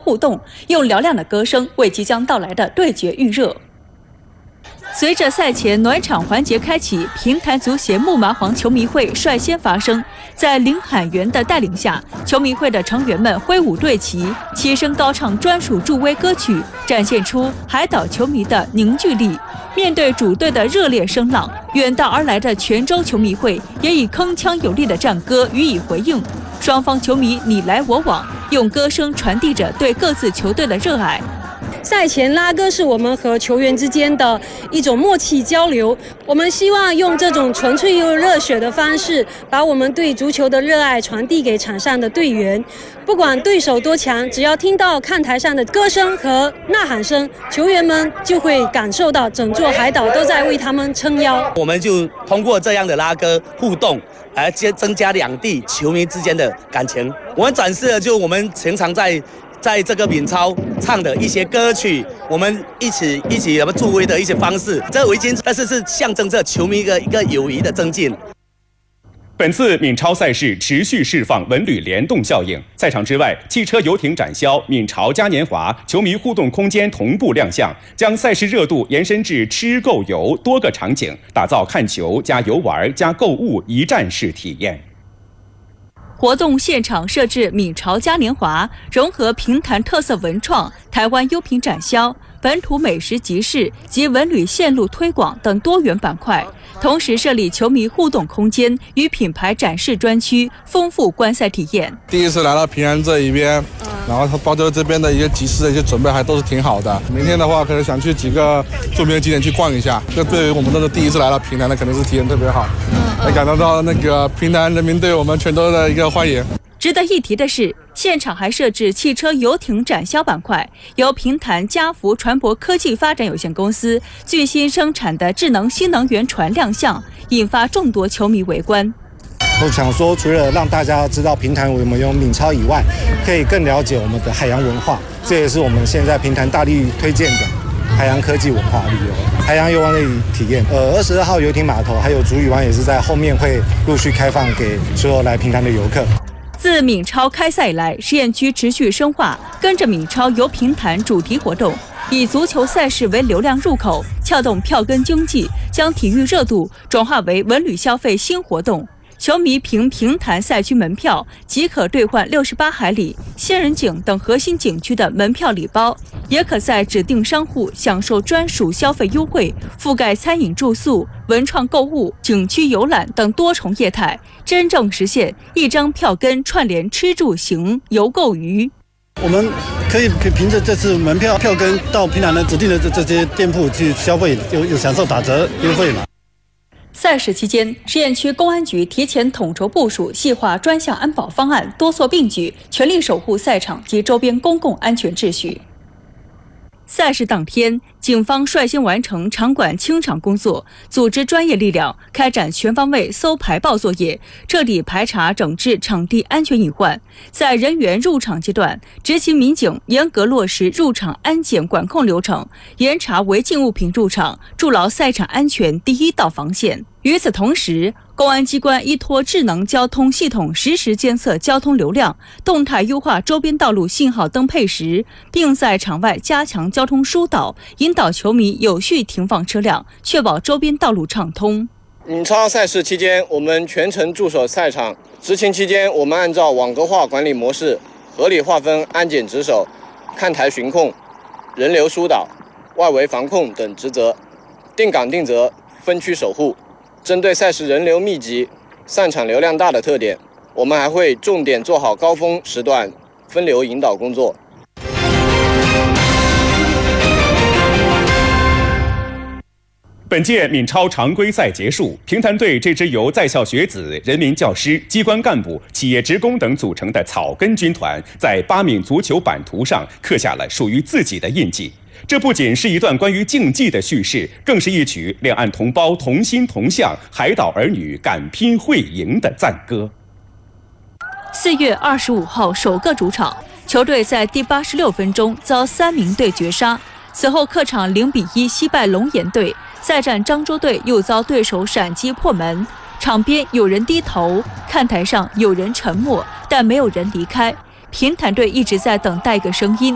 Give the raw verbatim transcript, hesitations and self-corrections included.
互动，用嘹亮的歌声为即将到来的对决预热。随着赛前暖场环节开启，平潭足协木麻黄球迷会率先发声，在林海源的带领下，球迷会的成员们挥舞队旗，齐声高唱专属助威歌曲，展现出海岛球迷的凝聚力。面对主队的热烈声浪，远道而来的泉州球迷会也以铿锵有力的战歌予以回应。双方球迷你来我往，用歌声传递着对各自球队的热爱。 赛前拉歌是我们和球员之间的一种默契交流，我们希望用这种纯粹又热血的方式，把我们对足球的热爱传递给场上的队员。不管对手多强，只要听到看台上的歌声和呐喊声，球员们就会感受到整座海岛都在为他们撑腰。 我们就通过这样的拉歌互动，来增加两地球迷之间的感情。我们展示了就我们平常在在这个闽超唱的一些歌曲，我们一起一起什么助威的一些方式，这围巾但是是象征着球迷一个一个友谊的增进。 本次闽超赛事持续释放文旅联动效应，赛场之外，汽车游艇展销、闽潮嘉年华、球迷互动空间同步亮相，将赛事热度延伸至吃购游多个场景，打造看球加游玩加购物一站式体验。 活动现场设置闽潮嘉年华，融合平潭特色文创、台湾优品展销、本土美食集市及文旅线路推广等多元板块，同时设立球迷互动空间与品牌展示专区，丰富观赛体验。 第一次来到平安这一边，然后包括这边的一些集市的一些准备还都是挺好的。明天的话，可能想去几个著名的景点去逛一下。这对于我们都是第一次来到平潭的，肯定是体验特别好，也感受到那个平潭人民对我们泉州的一个欢迎。 值得一提的是，现场还设置汽车游艇展销板块，由平潭嘉福船舶科技发展有限公司最新生产的智能新能源船亮相，引发众多球迷围观。 我想说，除了让大家知道平潭我们有闽超以外，可以更了解我们的海洋文化，这也是我们现在平潭大力推荐的海洋科技文化旅游、海洋游玩的体验。呃，二十二号游艇码头还有竹屿湾也是在后面会陆续开放给所有来平潭的游客。 自闽超开赛以来，实验区持续深化跟着闽超游平潭主题活动，以足球赛事为流量入口，撬动票根经济，将体育热度转化为文旅消费新活动。球迷凭平潭赛区门票即可兑换六十八海里、仙人井等核心景区的门票礼包，也可在指定商户享受专属消费优惠，覆盖餐饮住宿、文创购物、景区游览等多重业态，真正实现一张票根串联吃住行游购娱。 我们可以可以凭着这次门票票根到平潭的指定的这这些店铺去消费，有有享受打折优惠嘛。 赛事期间，实验区公安局提前统筹部署，细化专项安保方案，多措并举，全力守护赛场及周边公共安全秩序。赛事当天，警方率先完成场馆清场工作，组织专业力量开展全方位搜排爆作业，彻底排查整治场地安全隐患。在人员入场阶段，执勤民警严格落实入场安检管控流程，严查违禁物品入场，筑牢赛场安全第一道防线。与此同时，公安机关依托智能交通系统实时监测交通流量，动态优化周边道路信号灯配时，并在场外加强交通疏导，引导球迷有序停放车辆，确保周边道路畅通。 闽超赛事期间，我们全程驻守赛场。执勤期间，我们按照网格化管理模式，合理划分安检值守、看台巡控、人流疏导、外围防控等职责，定岗定责，分区守护。针对赛事人流密集、散场流量大的特点，我们还会重点做好高峰时段分流引导工作。 本届闽超常规赛结束，平潭队这支由在校学子、人民教师、机关干部、企业职工等组成的草根军团，在巴闽足球版图上刻下了属于自己的印记。这不仅是一段关于竞技的叙事，更是一曲两岸同胞同心同向、海岛儿女敢拼会赢的赞歌。 四月二十五号首个主场，球队在第八十六分钟遭三名队绝杀，此后客场零比一惜败龙岩队。再战漳州队又遭对手闪击破门，场边有人低头，看台上有人沉默，但没有人离开。平潭队一直在等待一个声音。